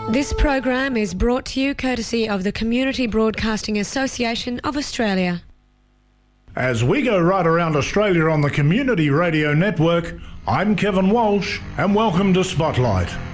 This program is brought to you courtesy of the Community Broadcasting Association of Australia. As we go right around Australia on the Community Radio Network, I'm Kevin Walsh, and welcome to Spotlight.